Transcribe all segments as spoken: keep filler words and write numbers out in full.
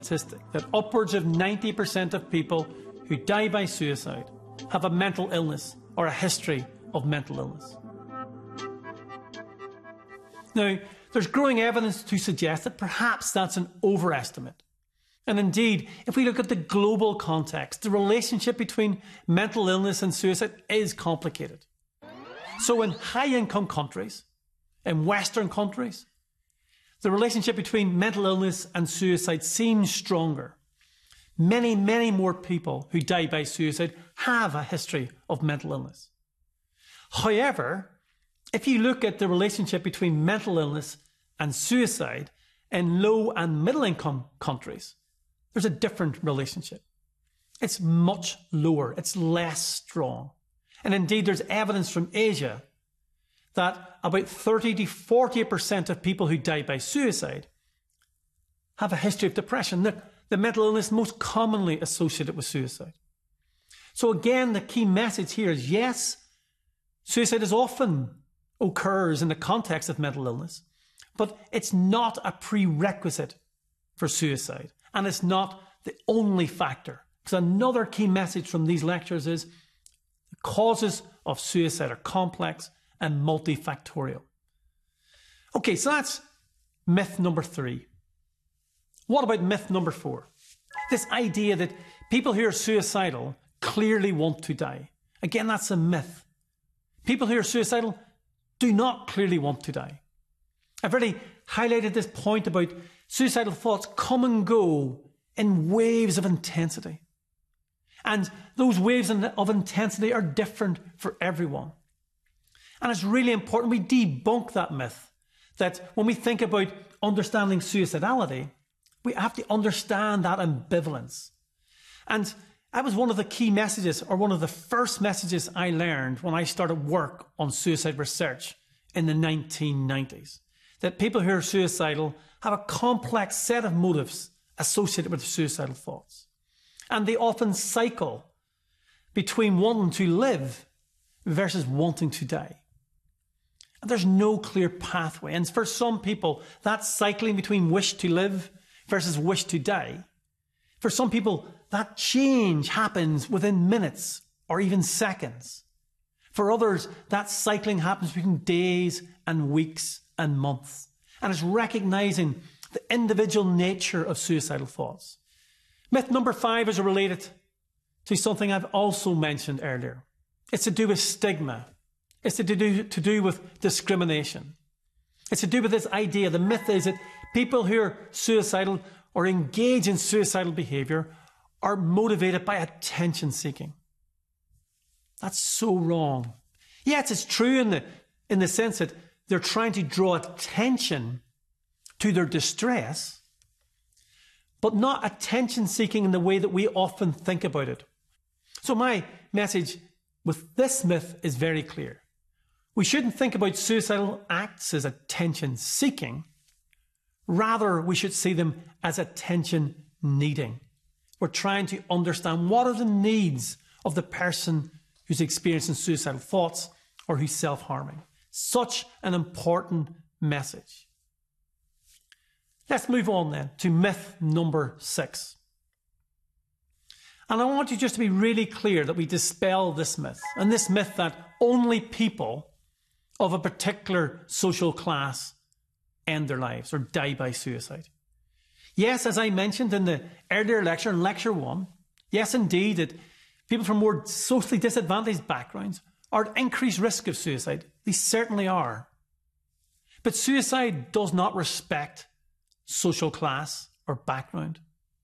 statistic that upwards of ninety percent of people who die by suicide have a mental illness or a history of mental illness. Now, there's growing evidence to suggest that perhaps that's an overestimate. And indeed, if we look at the global context, the relationship between mental illness and suicide is complicated. So in high-income countries, in Western countries, the relationship between mental illness and suicide seems stronger. Many, many more people who die by suicide have a history of mental illness. However, if you look at the relationship between mental illness and suicide in low and middle income countries, there's a different relationship. It's much lower, it's less strong. And indeed, there's evidence from Asia that about thirty to forty percent of people who die by suicide have a history of depression, the, the mental illness most commonly associated with suicide. So again, the key message here is yes, suicide is often occurs in the context of mental illness, but it's not a prerequisite for suicide, and it's not the only factor. Because another key message from these lectures is the causes of suicide are complex and multifactorial. Okay, so that's myth number three. What about myth number four? This idea that people who are suicidal clearly want to die. Again, that's a myth. People who are suicidal do not clearly want to die. I've already highlighted this point about suicidal thoughts come and go in waves of intensity. And those waves of intensity are different for everyone. And it's really important we debunk that myth, that when we think about understanding suicidality, we have to understand that ambivalence. And that was one of the key messages, or one of the first messages I learned when I started work on suicide research in the nineteen nineties. That people who are suicidal have a complex set of motives associated with suicidal thoughts. And they often cycle between wanting to live versus wanting to die. And there's no clear pathway. And for some people, that cycling between wish to live versus wish to die, for some people, that change happens within minutes or even seconds. For others, that cycling happens between days and weeks and months. And it's recognizing the individual nature of suicidal thoughts. Myth number five is related to something I've also mentioned earlier. It's to do with stigma. It's to do, to do with discrimination. It's to do with this idea. The myth is that people who are suicidal or engage in suicidal behavior are motivated by attention seeking. That's so wrong. Yes, it's true in the, in the sense that they're trying to draw attention to their distress, but not attention seeking in the way that we often think about it. So my message with this myth is very clear. We shouldn't think about suicidal acts as attention seeking. Rather, we should see them as attention needing. We're trying to understand what are the needs of the person who's experiencing suicidal thoughts or who's self-harming. Such an important message. Let's move on then to myth number six. And I want you just to be really clear that we dispel this myth, and this myth that only people of a particular social class end their lives or die by suicide. Yes, as I mentioned in the earlier lecture, in lecture one, yes, indeed, that people from more socially disadvantaged backgrounds are at increased risk of suicide. They certainly are. But suicide does not respect social class or background.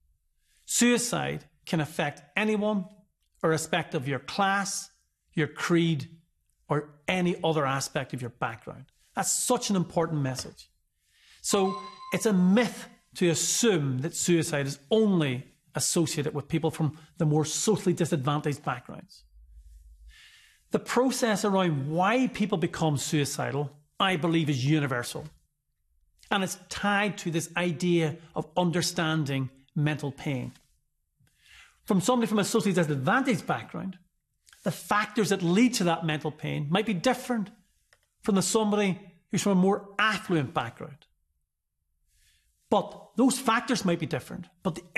Suicide can affect anyone, irrespective of your class, your creed, or any other aspect of your background. That's such an important message. So it's a myth to assume that suicide is only associated with people from the more socially disadvantaged backgrounds. The process around why people become suicidal, I believe, is universal. And it's tied to this idea of understanding mental pain. From somebody from a socially disadvantaged background, the factors that lead to that mental pain might be different from the somebody who's from a more affluent background. But those factors might be different. But the